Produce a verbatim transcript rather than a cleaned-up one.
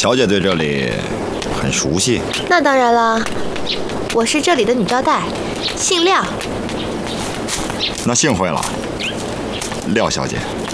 小姐对这里很熟悉。 那当然了，我是这里的女招待，姓廖。 那幸会了，廖小姐。